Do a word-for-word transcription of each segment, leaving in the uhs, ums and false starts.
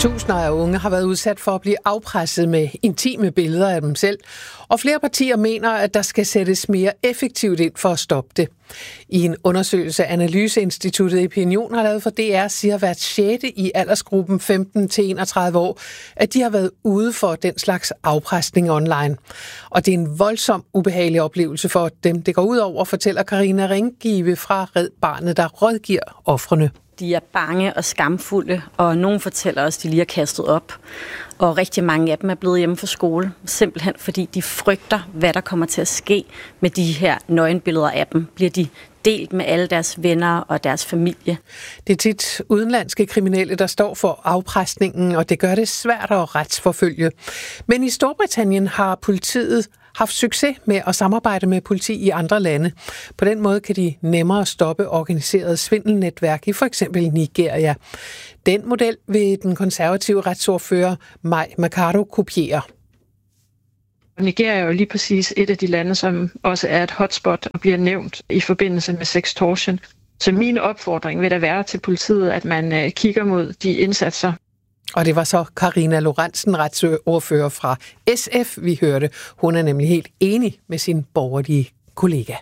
Tusinder af unge har været udsat for at blive afpresset med intime billeder af dem selv, og flere partier mener, at der skal sættes mere effektivt ind for at stoppe det. I en undersøgelse, Analyseinstituttet Epinion har lavet for D R, siger hvert sjette i aldersgruppen femten til enogtredive år, at de har været ude for den slags afpresning online. Og det er en voldsom ubehagelig oplevelse for dem, det går ud over, fortæller Karina Ringgive fra Red Barnet, der rådgiver ofrene. De er bange og skamfulde, og nogen fortæller også, at de lige har kastet op. Og rigtig mange af dem er blevet hjemme fra skole, simpelthen fordi de frygter, hvad der kommer til at ske med de her nøgenbilleder af dem. Bliver de delt med alle deres venner og deres familie? Det er tit udenlandske kriminelle, der står for afpresningen, og det gør det svært at retsforfølge. Men i Storbritannien har politiet haft succes med at samarbejde med politi i andre lande. På den måde kan de nemmere stoppe organiseret svindelnetværk i for eksempel Nigeria. Den model vil den konservative retsordfører Mai Mercado kopiere. Nigeria er jo lige præcis et af de lande, som også er et hotspot og bliver nævnt i forbindelse med sextortion. Så min opfordring vil da være til politiet, at man kigger mod de indsatser. Og det var så Karina Lorentzen, retsordfører fra S F, vi hørte. Hun er nemlig helt enig med sin borgerlige kollega.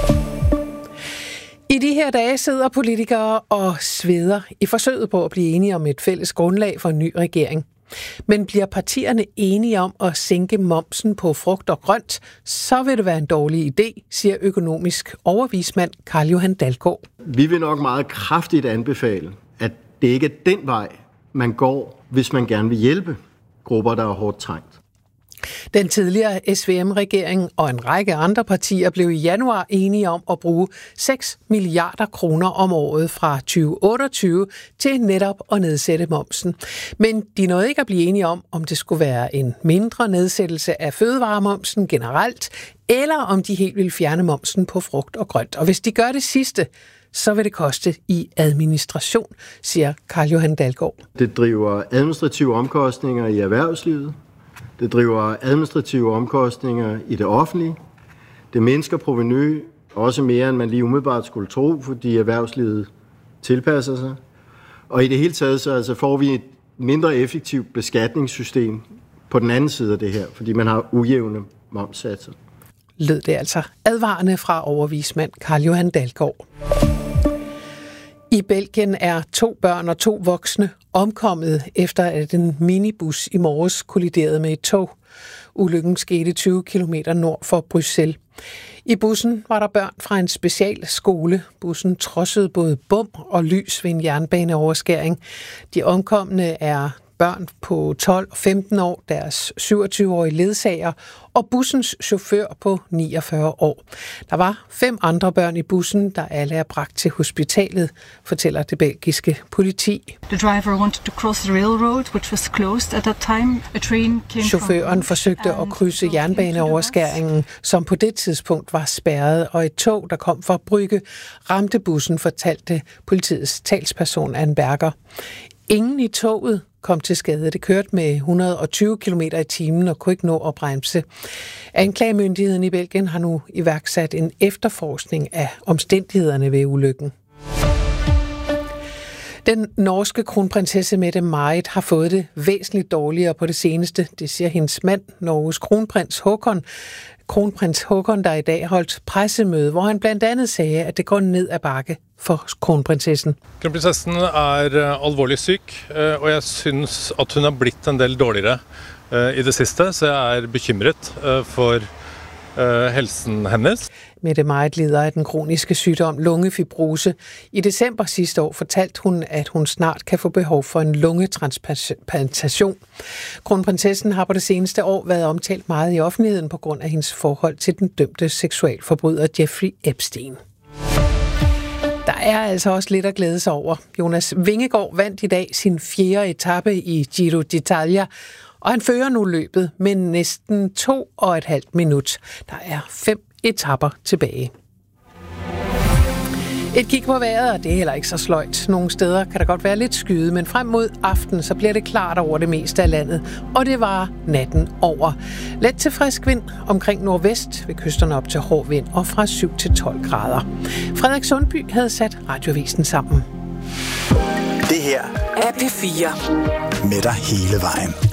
I de her dage sidder politikere og sveder i forsøget på at blive enige om et fælles grundlag for en ny regering. Men bliver partierne enige om at sænke momsen på frugt og grønt, så vil det være en dårlig idé, siger økonomisk overvismand Carl Johan Dalgaard. Vi vil nok meget kraftigt anbefale, at det ikke er den vej, man går, hvis man gerne vil hjælpe grupper, der er hårdt trængt. Den tidligere S V M-regering og en række andre partier blev i januar enige om at bruge seks milliarder kroner om året fra tyve otteogtyve til netop at nedsætte momsen. Men de nåede ikke at blive enige om, om det skulle være en mindre nedsættelse af fødevaremomsen generelt, eller om de helt ville fjerne momsen på frugt og grønt. Og hvis de gør det sidste, så vil det koste i administration, siger Carl Johan Dalgaard. Det driver administrative omkostninger i erhvervslivet. Det driver administrative omkostninger i det offentlige. Det mindsker provenu også mere, end man lige umiddelbart skulle tro, fordi erhvervslivet tilpasser sig. Og i det hele taget så altså får vi et mindre effektivt beskatningssystem på den anden side af det her, fordi man har ujævne momssatser. Lød det altså advarende fra overvismand Carl Johan Dalgaard. I Belgien er to børn og to voksne omkommet, efter at en minibus i morges kolliderede med et tog. Ulykken skete tyve kilometer nord for Bruxelles. I bussen var der børn fra en specialskole. Bussen trodsede både bom og lys ved en jernbaneoverskæring. De omkomne er børn på tolv og femten år, deres syvogtyve-årige ledsager og bussens chauffør på niogfyrre år. Der var fem andre børn i bussen, der alle er bragt til hospitalet, fortæller det belgiske politi. The driver wanted to cross the railroad, which was closed at that time. A train came Chaufføren forsøgte at krydse jernbaneoverskæringen, som på det tidspunkt var spærret, og et tog, der kom fra Brygge, ramte bussen, fortalte politiets talsperson Anne Berger. Ingen i toget kom til skade. Det kørte med et hundrede og tyve kilometer i timen og kunne ikke nå at bremse. Anklagemyndigheden i Belgien har nu iværksat en efterforskning af omstændighederne ved ulykken. Den norske kronprinsesse Mette-Marit har fået det væsentligt dårligere på det seneste. Det siger hendes mand, Norges kronprins Håkon. Kronprins Håkon, der i dag holdt pressemøde, hvor han blandt andet sagde, at det går ned ad bakke for kronprinsessen. Kronprinsessen er alvorligt syg, og jeg synes, at hun er blitt en del dårligere i det sidste, så jeg er bekymret for helsen hennes. Mette-Marit lider af den kroniske sygdom lungefibrose. I december sidste år fortalte hun, at hun snart kan få behov for en lungetransplantation. Kronprinsessen har på det seneste år været omtalt meget i offentligheden på grund af hendes forhold til den dømte seksualforbryder Jeffrey Epstein. Der er altså også lidt at glæde sig over. Jonas Vingegaard vandt i dag sin fjerde etape i Giro d'Italia, og han fører nu løbet med næsten to og et halvt minut. Der er fem etapper tilbage. Et kig på vejret, og det er heller ikke så sløjt. Nogle steder kan der godt være lidt skyde, men frem mod aften, så bliver det klart over det meste af landet, og det var natten over. Let til frisk vind omkring nordvest, ved kysterne op til hård vind, og fra syv til tolv grader. Frederik Sundby havde sat Radioavisen sammen. Det her af P fire. Med dig hele vejen.